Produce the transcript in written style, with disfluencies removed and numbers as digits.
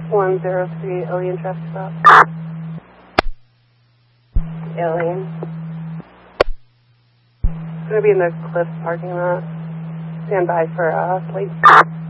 103 Alien traffic stop. Alien. It's going to be in the Cliff parking lot. Stand by for late.